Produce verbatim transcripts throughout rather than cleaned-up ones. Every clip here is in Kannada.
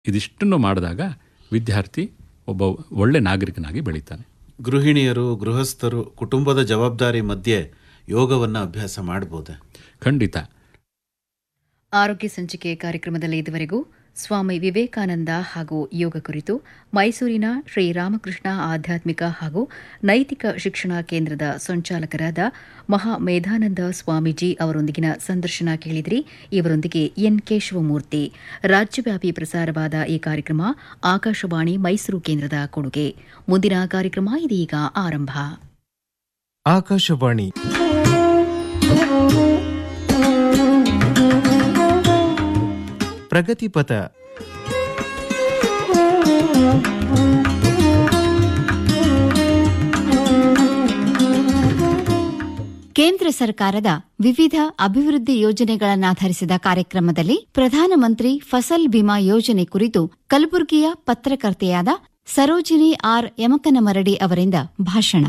ಇದಿಷ್ಟನ್ನು ಮಾಡಿದಾಗ ವಿದ್ಯಾರ್ಥಿ ಒಬ್ಬ ಒಳ್ಳೆ ನಾಗರಿಕನಾಗಿ ಬೆಳೀತಾನೆ. ಗೃಹಿಣಿಯರು, ಗೃಹಸ್ಥರು ಕುಟುಂಬದ ಜವಾಬ್ದಾರಿ ಮಧ್ಯೆ ಯೋಗವನ್ನು ಅಭ್ಯಾಸ ಮಾಡಬಹುದೇ? ಖಂಡಿತ. ಆರೋಗ್ಯ ಸಂಚಿಕೆ ಕಾರ್ಯಕ್ರಮದಲ್ಲಿ ಇದುವರೆಗೂ ಸ್ವಾಮಿ ವಿವೇಕಾನಂದ ಹಾಗೂ ಯೋಗ ಕುರಿತು ಮೈಸೂರಿನ ಶ್ರೀರಾಮಕೃಷ್ಣ ಆಧ್ಯಾತ್ಮಿಕ ಹಾಗೂ ನೈತಿಕ ಶಿಕ್ಷಣ ಕೇಂದ್ರದ ಸಂಚಾಲಕರಾದ ಮಹಾ ಮೇಧಾನಂದ ಸ್ವಾಮೀಜಿ ಅವರೊಂದಿಗಿನ ಸಂದರ್ಶನ ಕೇಳಿದಿರಿ. ಇವರೊಂದಿಗೆ ಎನ್ ಕೇಶವಮೂರ್ತಿ. ರಾಜ್ಯವ್ಯಾಪಿ ಪ್ರಸಾರವಾದ ಈ ಕಾರ್ಯಕ್ರಮ ಆಕಾಶವಾಣಿ ಮೈಸೂರು ಕೇಂದ್ರದ ಕೊಡುಗೆ. ಮುಂದಿನ ಕಾರ್ಯಕ್ರಮ ಇದೀಗ ಆರಂಭ. ಆಕಾಶವಾಣಿ ಪ್ರಗತಿಪಥ. ಕೇಂದ್ರ ಸರ್ಕಾರದ ವಿವಿಧ ಅಭಿವೃದ್ಧಿ ಯೋಜನೆಗಳನ್ನಾಧರಿಸಿದ ಕಾರ್ಯಕ್ರಮದಲ್ಲಿ ಪ್ರಧಾನಮಂತ್ರಿ ಫಸಲ್ ಬಿಮಾ ಯೋಜನೆ ಕುರಿತು ಕಲಬುರಗಿಯ ಪತ್ರಕರ್ತೆಯಾದ ಸರೋಜಿನಿ ಆರ್ ಯಮಕನಮರಡಿ ಅವರಿಂದ ಭಾಷಣ.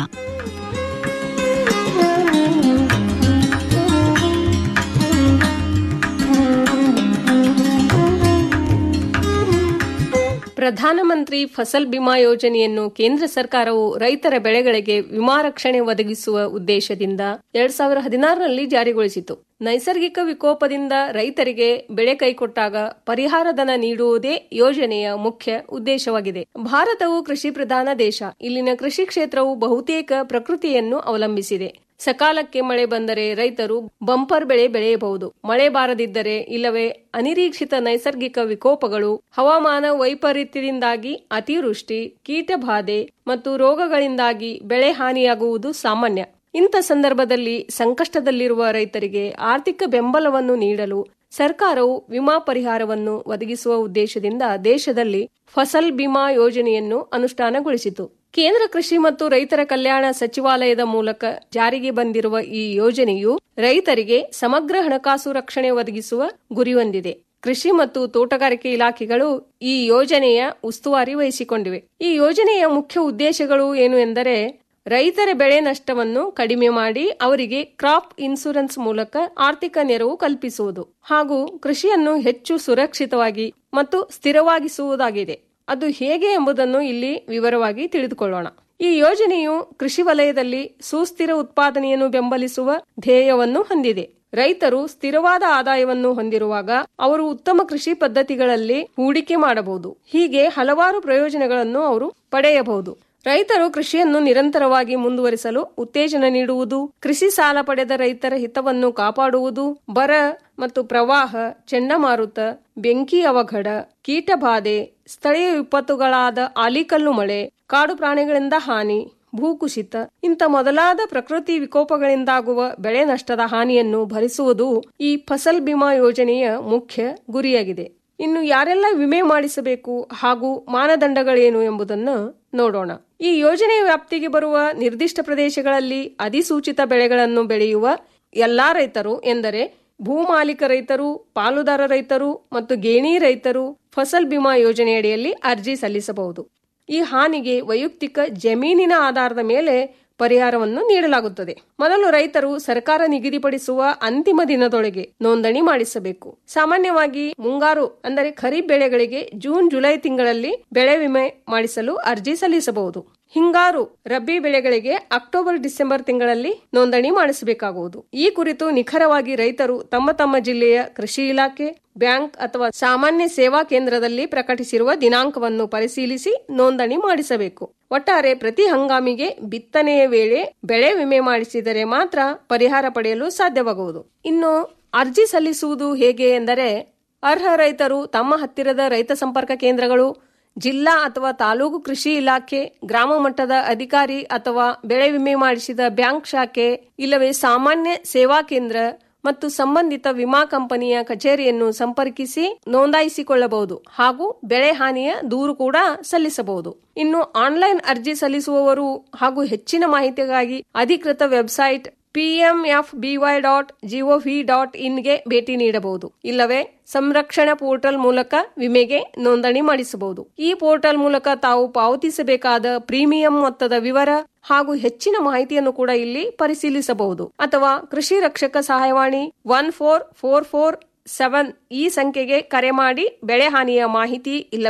ಪ್ರಧಾನಮಂತ್ರಿ ಫಸಲ್ ಬಿಮಾ ಯೋಜನೆಯನ್ನು ಕೇಂದ್ರ ಸರ್ಕಾರವು ರೈತರ ಬೆಳೆಗಳಿಗೆ ವಿಮಾ ರಕ್ಷಣೆ ಒದಗಿಸುವ ಉದ್ದೇಶದಿಂದ ಎರಡ್ ಸಾವಿರ ಹದಿನಾರರಲ್ಲಿ ಜಾರಿಗೊಳಿಸಿತು. ನೈಸರ್ಗಿಕ ವಿಕೋಪದಿಂದ ರೈತರಿಗೆ ಬೆಳೆ ಕೈಕೊಟ್ಟಾಗ ಪರಿಹಾರ ಧನ ನೀಡುವುದೇ ಯೋಜನೆಯ ಮುಖ್ಯ ಉದ್ದೇಶವಾಗಿದೆ. ಭಾರತವು ಕೃಷಿ ಪ್ರಧಾನ ದೇಶ. ಇಲ್ಲಿನ ಕೃಷಿ ಕ್ಷೇತ್ರವು ಬಹುತೇಕ ಪ್ರಕೃತಿಯನ್ನು ಅವಲಂಬಿಸಿದೆ. ಸಕಾಲಕ್ಕೆ ಮಳೆ ಬಂದರೆ ರೈತರು ಬಂಪರ್ ಬೆಳೆ ಬೆಳೆಯಬಹುದು. ಮಳೆ ಬಾರದಿದ್ದರೆ ಇಲ್ಲವೇ ಅನಿರೀಕ್ಷಿತ ನೈಸರ್ಗಿಕ ವಿಕೋಪಗಳು, ಹವಾಮಾನ ವೈಪರೀತ್ಯದಿಂದಾಗಿ ಅತಿವೃಷ್ಟಿ, ಕೀಟಬಾಧೆ ಮತ್ತು ರೋಗಗಳಿಂದಾಗಿ ಬೆಳೆ ಹಾನಿಯಾಗುವುದು ಸಾಮಾನ್ಯ. ಇಂಥ ಸಂದರ್ಭದಲ್ಲಿ ಸಂಕಷ್ಟದಲ್ಲಿರುವ ರೈತರಿಗೆ ಆರ್ಥಿಕ ಬೆಂಬಲವನ್ನು ನೀಡಲು ಸರ್ಕಾರವು ವಿಮಾ ಪರಿಹಾರವನ್ನು ಒದಗಿಸುವ ಉದ್ದೇಶದಿಂದ ದೇಶದಲ್ಲಿ ಫಸಲ್ ಬಿಮಾ ಯೋಜನೆಯನ್ನು ಅನುಷ್ಠಾನಗೊಳಿಸಿತು. ಕೇಂದ್ರ ಕೃಷಿ ಮತ್ತು ರೈತರ ಕಲ್ಯಾಣ ಸಚಿವಾಲಯದ ಮೂಲಕ ಜಾರಿಗೆ ಬಂದಿರುವ ಈ ಯೋಜನೆಯು ರೈತರಿಗೆ ಸಮಗ್ರ ಹಣಕಾಸು ರಕ್ಷಣೆ ಒದಗಿಸುವ ಗುರಿ ಹೊಂದಿದೆ. ಕೃಷಿ ಮತ್ತು ತೋಟಗಾರಿಕೆ ಇಲಾಖೆಗಳು ಈ ಯೋಜನೆಯ ಉಸ್ತುವಾರಿ ವಹಿಸಿಕೊಂಡಿವೆ. ಈ ಯೋಜನೆಯ ಮುಖ್ಯ ಉದ್ದೇಶಗಳು ಏನು ಎಂದರೆ, ರೈತರ ಬೆಳೆ ನಷ್ಟವನ್ನು ಕಡಿಮೆ ಮಾಡಿ ಅವರಿಗೆ ಕ್ರಾಪ್ ಇನ್ಸೂರೆನ್ಸ್ ಮೂಲಕ ಆರ್ಥಿಕ ನೆರವು ಕಲ್ಪಿಸುವುದು ಹಾಗೂ ಕೃಷಿಯನ್ನು ಹೆಚ್ಚು ಸುರಕ್ಷಿತವಾಗಿ ಮತ್ತು ಸ್ಥಿರವಾಗಿಸುವುದಾಗಿದೆ. ಅದು ಹೇಗೆ ಎಂಬುದನ್ನು ಇಲ್ಲಿ ವಿವರವಾಗಿ ತಿಳಿದುಕೊಳ್ಳೋಣ. ಈ ಯೋಜನೆಯು ಕೃಷಿ ವಲಯದಲ್ಲಿ ಸುಸ್ಥಿರ ಉತ್ಪಾದನೆಯನ್ನು ಬೆಂಬಲಿಸುವ ಧ್ಯೇಯವನ್ನು ಹೊಂದಿದೆ. ರೈತರು ಸ್ಥಿರವಾದ ಆದಾಯವನ್ನು ಹೊಂದಿರುವಾಗ ಅವರು ಉತ್ತಮ ಕೃಷಿ ಪದ್ಧತಿಗಳಲ್ಲಿ ಹೂಡಿಕೆ ಮಾಡಬಹುದು. ಹೀಗೆ ಹಲವಾರು ಪ್ರಯೋಜನಗಳನ್ನು ಅವರು ಪಡೆಯಬಹುದು. ರೈತರು ಕೃಷಿಯನ್ನು ನಿರಂತರವಾಗಿ ಮುಂದುವರಿಸಲು ಉತ್ತೇಜನ ನೀಡುವುದು, ಕೃಷಿ ಸಾಲ ಪಡೆದ ರೈತರ ಹಿತವನ್ನು ಕಾಪಾಡುವುದು, ಬರ ಮತ್ತು ಪ್ರವಾಹ, ಚಂಡಮಾರುತ, ಬೆಂಕಿ ಅವಘಡ, ಕೀಟಬಾಧೆ, ಸ್ಥಳೀಯ ವಿಪತ್ತುಗಳಾದ ಆಲಿಕಲ್ಲು ಮಳೆ, ಕಾಡು ಪ್ರಾಣಿಗಳಿಂದ ಹಾನಿ, ಭೂಕುಸಿತ ಇಂಥ ಮೊದಲಾದ ಪ್ರಕೃತಿ ವಿಕೋಪಗಳಿಂದಾಗುವ ಬೆಳೆ ನಷ್ಟದ ಹಾನಿಯನ್ನು ಭರಿಸುವುದು ಈ ಫಸಲ್ ಬಿಮಾ ಯೋಜನೆಯ ಮುಖ್ಯ ಗುರಿಯಾಗಿದೆ. ಇನ್ನು ಯಾರೆಲ್ಲ ವಿಮೆ ಮಾಡಿಸಬೇಕು ಹಾಗೂ ಮಾನದಂಡಗಳೇನು ಎಂಬುದನ್ನು ನೋಡೋಣ. ಈ ಯೋಜನೆಯ ವ್ಯಾಪ್ತಿಗೆ ಬರುವ ನಿರ್ದಿಷ್ಟ ಪ್ರದೇಶಗಳಲ್ಲಿ ಅಧಿಸೂಚಿತ ಬೆಳೆಗಳನ್ನು ಬೆಳೆಯುವ ಎಲ್ಲಾ ರೈತರು ಎಂದರೆ ಭೂಮಾಲೀಕ ರೈತರು, ಪಾಲುದಾರ ರೈತರು ಮತ್ತು ಗೇಣಿ ರೈತರು ಫಸಲ್ ಬಿಮಾ ಯೋಜನೆಯಡಿಯಲ್ಲಿ ಅರ್ಜಿ ಸಲ್ಲಿಸಬಹುದು. ಈ ಹಾನಿಗೆ ವೈಯಕ್ತಿಕ ಜಮೀನಿನ ಆಧಾರದ ಮೇಲೆ ಪರಿಹಾರವನ್ನು ನೀಡಲಾಗುತ್ತದೆ. ಮೊದಲು ರೈತರು ಸರ್ಕಾರ ನಿಗದಿಪಡಿಸುವ ಅಂತಿಮ ದಿನದೊಳಗೆ ನೋಂದಣಿ ಮಾಡಿಸಬೇಕು. ಸಾಮಾನ್ಯವಾಗಿ ಮುಂಗಾರು ಅಂದರೆ ಖರೀಫ್ ಬೆಳೆಗಳಿಗೆ ಜೂನ್ ಜುಲೈ ತಿಂಗಳಲ್ಲಿ ಬೆಳೆ ವಿಮೆ ಮಾಡಿಸಲು ಅರ್ಜಿ ಸಲ್ಲಿಸಬಹುದು. ಹಿಂಗಾರು ರಬ್ಬಿ ಬೆಳೆಗಳಿಗೆ ಅಕ್ಟೋಬರ್ ಡಿಸೆಂಬರ್ ತಿಂಗಳಲ್ಲಿ ನೋಂದಣಿ ಮಾಡಿಸಬೇಕಾಗುವುದು. ಈ ಕುರಿತು ನಿಖರವಾಗಿ ರೈತರು ತಮ್ಮ ತಮ್ಮ ಜಿಲ್ಲೆಯ ಕೃಷಿ ಇಲಾಖೆ, ಬ್ಯಾಂಕ್ ಅಥವಾ ಸಾಮಾನ್ಯ ಸೇವಾ ಕೇಂದ್ರದಲ್ಲಿ ಪ್ರಕಟಿಸಿರುವ ದಿನಾಂಕವನ್ನು ಪರಿಶೀಲಿಸಿ ನೋಂದಣಿ ಮಾಡಿಸಬೇಕು. ಒಟ್ಟಾರೆ ಪ್ರತಿ ಹಂಗಾಮಿಗೆ ಬಿತ್ತನೆಯ ವೇಳೆ ಬೆಳೆ ವಿಮೆ ಮಾಡಿಸಿದರೆ ಮಾತ್ರ ಪರಿಹಾರ ಪಡೆಯಲು ಸಾಧ್ಯವಾಗುವುದು. ಇನ್ನು ಅರ್ಜಿ ಸಲ್ಲಿಸುವುದು ಹೇಗೆ ಎಂದರೆ, ಅರ್ಹ ರೈತರು ತಮ್ಮ ಹತ್ತಿರದ ರೈತ ಸಂಪರ್ಕ ಕೇಂದ್ರಗಳು, ಜಿಲ್ಲಾ ಅಥವಾ ತಾಲೂಕು ಕೃಷಿ ಇಲಾಖೆ, ಗ್ರಾಮ ಮಟ್ಟದ ಅಧಿಕಾರಿ ಅಥವಾ ಬೆಳೆ ವಿಮೆ ಮಾಡಿಸಿದ ಬ್ಯಾಂಕ್ ಶಾಖೆ ಇಲ್ಲವೇ ಸಾಮಾನ್ಯ ಸೇವಾ ಕೇಂದ್ರ ಮತ್ತು ಸಂಬಂಧಿತ ವಿಮಾ ಕಂಪನಿಯ ಕಚೇರಿಯನ್ನು ಸಂಪರ್ಕಿಸಿ ನೋಂದಾಯಿಸಿಕೊಳ್ಳಬಹುದು ಹಾಗೂ ಬೆಳೆ ಹಾನಿಯ ದೂರು ಕೂಡ ಸಲ್ಲಿಸಬಹುದು. ಇನ್ನು ಆನ್ಲೈನ್ ಅರ್ಜಿ ಸಲ್ಲಿಸುವವರು ಹಾಗೂ ಹೆಚ್ಚಿನ ಮಾಹಿತಿಗಾಗಿ ಅಧಿಕೃತ website P M F B Y dot gov dot ಇನ್ಗೆ ಭೇಟಿ ನೀಡಬಹುದು. ಇಲ್ಲವೇ ಸಂರಕ್ಷಣಾ ಪೋರ್ಟಲ್ ಮೂಲಕ ವಿಮೆಗೆ ನೋಂದಣಿ ಮಾಡಿಸಬಹುದು. ಈ ಪೋರ್ಟಲ್ ಮೂಲಕ ತಾವು ಪಾವತಿಸಬೇಕಾದ ಪ್ರೀಮಿಯಂ ಮೊತ್ತದ ವಿವರ ಹಾಗೂ ಹೆಚ್ಚಿನ ಮಾಹಿತಿಯನ್ನು ಕೂಡ ಇಲ್ಲಿ ಪರಿಶೀಲಿಸಬಹುದು. ಅಥವಾ ಕೃಷಿ ರಕ್ಷಕ ಸಹಾಯವಾಣಿ one four four four seven ಈ ಸಂಖ್ಯೆಗೆ ಕರೆ ಮಾಡಿ ಬೆಳೆ ಹಾನಿಯ ಮಾಹಿತಿ ಇಲ್ಲ